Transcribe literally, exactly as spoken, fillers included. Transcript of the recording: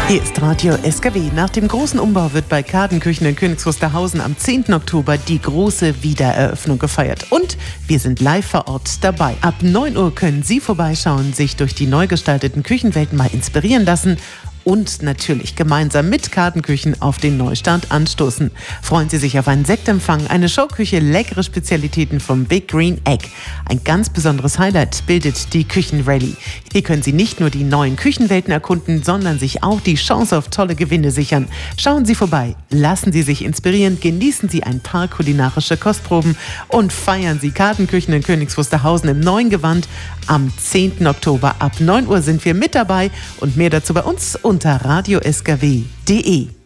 Hier ist Radio S K W. Nach dem großen Umbau wird bei Kadenküchen in Königs Wusterhausen am zehnten Oktober die große Wiedereröffnung gefeiert. Und wir sind live vor Ort dabei. Ab neun Uhr können Sie vorbeischauen, sich durch die neu gestalteten Küchenwelten mal inspirieren lassen und natürlich gemeinsam mit Kadenküchen auf den Neustart anstoßen. Freuen Sie sich auf einen Sektempfang, eine Showküche, leckere Spezialitäten vom Big Green Egg. Ein ganz besonderes Highlight bildet die Küchenrallye. Hier können Sie nicht nur die neuen Küchenwelten erkunden, sondern sich auch die Chance auf tolle Gewinne sichern. Schauen Sie vorbei, lassen Sie sich inspirieren, genießen Sie ein paar kulinarische Kostproben und feiern Sie Kadenküchen in Königs Wusterhausen im neuen Gewand. Am zehnten Oktober ab neun Uhr sind wir mit dabei und mehr dazu bei uns unter radio s k w punkt d e.